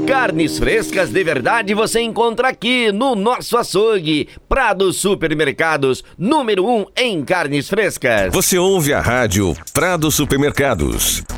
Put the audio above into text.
Carnes frescas de verdade você encontra aqui no nosso açougue. Prado Supermercados, número 1 em carnes frescas. Você ouve a rádio Prado Supermercados.